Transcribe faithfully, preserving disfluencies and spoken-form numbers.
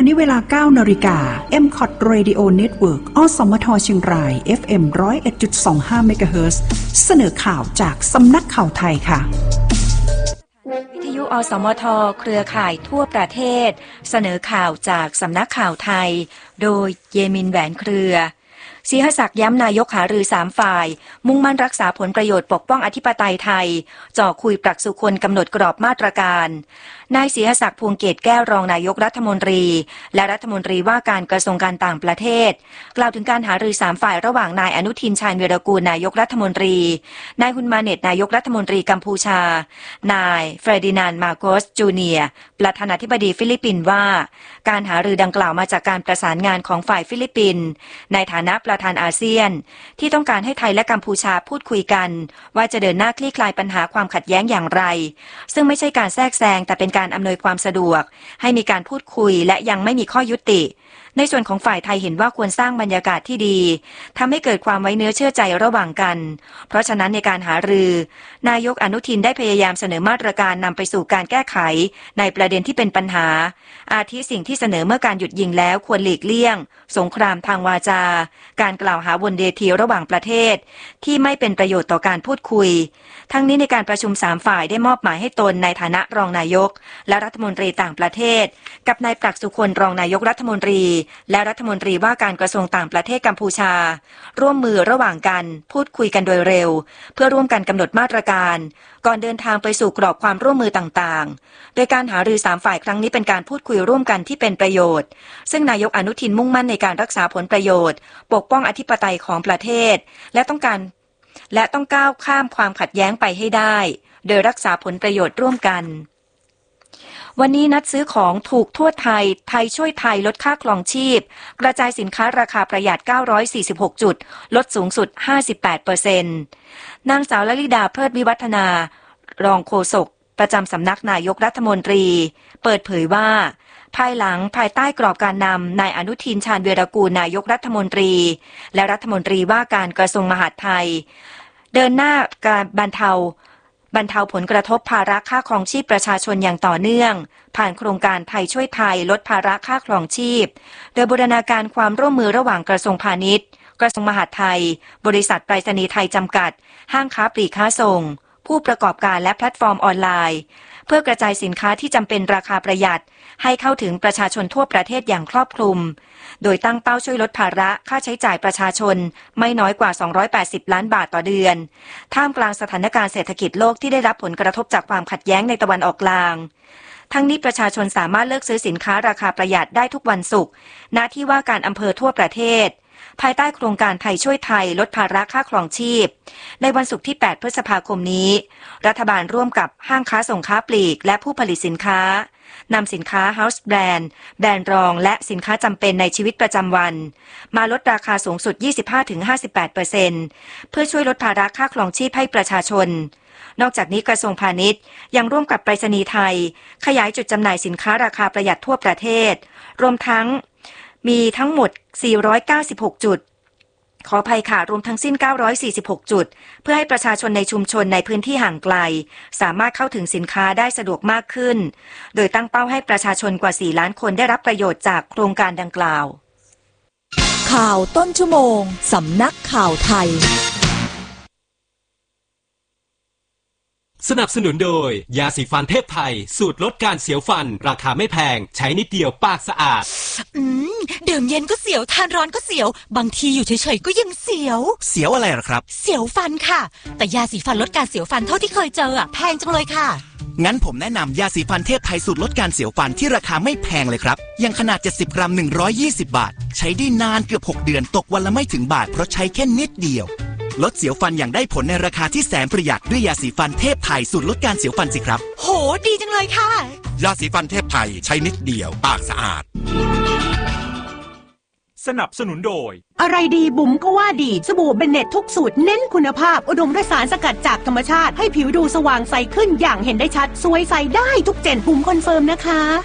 ณนี้เวลา เก้านาฬิกา เอ็ม ซี โอ ที Radio Network อสมทเชียงราย เอฟ เอ็ม หนึ่งศูนย์เอ็ดจุดสองห้า เมกะเฮิรตซ์ เสนอข่าวจากสำนักข่าวไทยค่ะวิทยุอสมทเครือข่ายทั่วประเทศเสนอข่าวจากสำนักข่าวไทยโดยเยมินแหวนเครือศรีหศักดิ์ย้ำนายกหารือสามฝ่ายมุ่งมั่นรักษาผลประโยชน์ปกป้องอธิปไตยไทยจ่อคุยปรักสุคนกำหนดกรอบมาตรการนายศรีหศักดิ์พวงเกตแก้วรองนายกรัฐมนตรีและรัฐมนตรีว่าการกระทรวงการต่างประเทศกล่าวถึงการหารือสามฝ่ายระหว่างนายอนุทินชาญวีรกูลนายกรัฐมนตรีนายฮุนมาเน็ตนายกรัฐมนตรีกัมพูชานายเฟรดินานด์มาโกสจูเนียร์ประธานาธิบดีฟิลิปปินส์ว่าการหารือดังกล่าวมาจากการประสานงานของฝ่ายฟิลิปปินส์ในฐานะประธานอาเซียนที่ต้องการให้ไทยและกัมพูชาพูดคุยกันว่าจะเดินหน้าคลี่คลายปัญหาความขัดแย้งอย่างไรซึ่งไม่ใช่การแทรกแซงแต่เป็นการอำนวยความสะดวกให้มีการพูดคุยและยังไม่มีข้อยุติในส่วนของฝ่ายไทยเห็นว่าควรสร้างบรรยากาศที่ดีทำให้เกิดความไว้เนื้อเชื่อใจระหว่างกันเพราะฉะนั้นในการหารือนายกอนุทินได้พยายามเสนอมาตรการนำไปสู่การแก้ไขในประเด็นที่เป็นปัญหาอาทิสิ่งที่เสนอเมื่อการหยุดยิงแล้วควรหลีกเลี่ยงสงครามทางวาจาการกล่าวหาบนเวทีระหว่างประเทศที่ไม่เป็นประโยชน์ต่อการพูดคุยทั้งนี้ในการประชุมสามฝ่ายได้มอบหมายให้ตนในฐานะรองนายกและรัฐมนตรีต่างประเทศกับนายปรักสุคนรองนายกรัฐมนตรีและรัฐมนตรีว่าการกระทรวงต่างประเทศกัมพูชาร่วมมือระหว่างกันพูดคุยกันโดยเร็วเพื่อร่วมกันกำหนดมาตรการก่อนเดินทางไปสู่กรอบความร่วมมือต่างๆโดยการหารือสามฝ่ายครั้งนี้เป็นการพูดคุยร่วมกันที่เป็นประโยชน์ซึ่งนายกอนุทินมุ่งมั่นในการรักษาผลประโยชน์ปกป้องอธิปไตยของประเทศและต้องการและต้องก้าวข้ามความขัดแย้งไปให้ได้โดยรักษาผลประโยชน์ร่วมกันวันนี้นัดซื้อของถูกทั่วไทยไทยช่วยไทยลดค่าครองชีพกระจายสินค้าราคาประหยัดเก้าร้อยสี่สิบหกจุดลดสูงสุด ห้าสิบแปดเปอร์เซ็นต์ นางสาวลลิดาเพลิดวิวัฒนารองโฆษกประจำสำนักนายกรัฐมนตรีเปิดเผยว่าภายหลังภายใต้กรอบการนำนายอนุทินชาญวีรกูลนายกรัฐมนตรีและรัฐมนตรีว่าการกระทรวงมหาดไทยเดินหน้าการบรรเทาบรรเทาผลกระทบภาระค่าครองชีพประชาชนอย่างต่อเนื่องผ่านโครงการไทยช่วยไทยลดภาระค่าครองชีพโดยบูรณาการความร่วมมือระหว่างกระทรวงพาณิชย์กระทรวงมหาดไทยบริษัทไปรษณีย์ไทยจำกัดห้างค้าปลีกค้าส่งผู้ประกอบการและแพลตฟอร์มออนไลน์เพื่อกระจายสินค้าที่จำเป็นราคาประหยัดให้เข้าถึงประชาชนทั่วประเทศอย่างครอบคลุมโดยตั้งเป้าช่วยลดภาระค่าใช้จ่ายประชาชนไม่น้อยกว่าสองร้อยแปดสิบล้านบาทต่อเดือนท่ามกลางสถานการณ์เศรษฐกิจโลกที่ได้รับผลกระทบจากความขัดแย้งในตะวันออกกลางทั้งนี้ประชาชนสามารถเลือกซื้อสินค้าราคาประหยัดได้ทุกวันศุกร์ณที่ว่าการอำเภอทั่วประเทศภายใต้โครงการไทยช่วยไทยลดภาระค่าครองชีพในวันศุกร์ที่แปดพฤษภาคมนี้รัฐบาลร่วมกับห้างค้าส่งค้าปลีกและผู้ผลิตสินค้านำสินค้า House Brand แบรนด์รองและสินค้าจำเป็นในชีวิตประจำวันมาลดราคาสูงสุด ยี่สิบห้าถึงห้าสิบแปดเปอร์เซ็นต์ เพื่อช่วยลดภาระค่าครองชีพให้ประชาชนนอกจากนี้กระทรวงพาณิชย์ยังร่วมกับไปรษณีย์ไทยขยายจุดจำหน่ายสินค้าราคาประหยัดทั่วประเทศรวมทั้งมีทั้งหมดสี่ร้อยเก้าสิบหกจุดขออภัยค่ะรวมทั้งสิ้นเก้าร้อยสี่สิบหกจุดเพื่อให้ประชาชนในชุมชนในพื้นที่ห่างไกลสามารถเข้าถึงสินค้าได้สะดวกมากขึ้นโดยตั้งเป้าให้ประชาชนกว่าสี่ล้านคนได้รับประโยชน์จากโครงการดังกล่าวข่าวต้นชั่วโมงสำนักข่าวไทยสนับสนุนโดยยาสีฟันเทพไทยสูตรลดการเสียวฟันราคาไม่แพงใช้นิดเดียวปากสะอาดอืมดื่มเย็นก็เสียวทานร้อนก็เสียวบางทีอยู่เฉยๆก็ยังเสียวเสียวอะไรหรอครับเสียวฟันค่ะแต่ยาสีฟันลดการเสียวฟันเท่าที่เคยเจออ่ะแพงจังเลยค่ะงั้นผมแนะนำยาสีฟันเทพไทยสูตรลดการเสียวฟันที่ราคาไม่แพงเลยครับยังขนาดเจ็ดสิบกรัมหนึ่งร้อยยี่สิบบาทใช้ได้นานเกือบหกเดือนตกวันละไม่ถึงบาทเพราะใช้แค่นิดเดียวลดเสียวฟันอย่างได้ผลในราคาที่แสนประหยัดด้วยยาสีฟันเทพไทยสูตรลดการเสียวฟันสิครับโหดีจังเลยค่ะยาสีฟันเทพไทยใช้นิดเดียวปากสะอาดสนับสนุนโดยอะไรดีบุ๋มก็ว่าดีสบู่เบนเน็ตทุกสูตรเน้นคุณภาพอุดมด้วยสารสกัดจากธรรมชาติให้ผิวดูสว่างใสขึ้นอย่างเห็นได้ชัดสวยใสได้ทุกเจนบุ๋มคอนเฟิร์มนะคะ